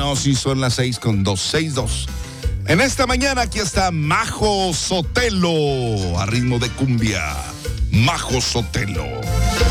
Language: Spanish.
No, sí, son las 6:02. En esta mañana aquí está Majo Sotelo, a ritmo de cumbia. Majo Sotelo.